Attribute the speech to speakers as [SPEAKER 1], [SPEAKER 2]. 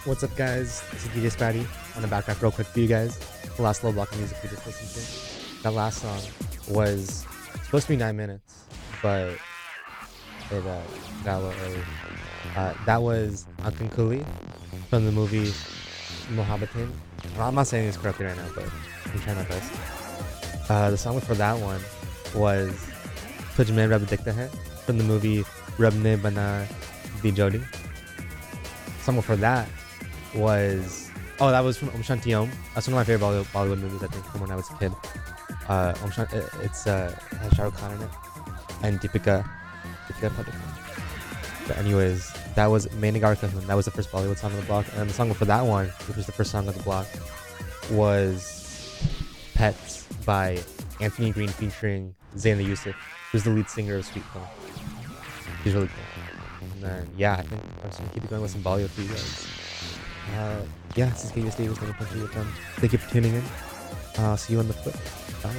[SPEAKER 1] What's up, guys? This is DJ Spatty. On the background, real quick for you guys. The last little block of music we just listened to. That last song was supposed to be 9 minutes, but it got a little early. That was Akan Kuli from the movie Mohabbatin. Well, I'm not saying this correctly right now, but I'm trying my best. The song before that one was Tujhme Rab Dikhta Hai from the movie Rab Ne Bana Di Jodi. The song before that was that was from Om Shanti Om. That's one of my favorite Bollywood movies, I think, from when I was a kid. It's has Shah Rukh Khan in it and Deepika Padukone. But anyways, that was Main Nagar Kahun. That was the first Bollywood song on the block, and the song before that one, which was the first song on the block, was Pets by Anthony Green featuring Zayn Yusuf, who's the lead singer of Sweet Home. He's really cool. And then, yeah, I think I'm just gonna keep it going with some Bollywood for you guys. This is KUS Davis. Thank you for tuning in. I'll see you on the flip.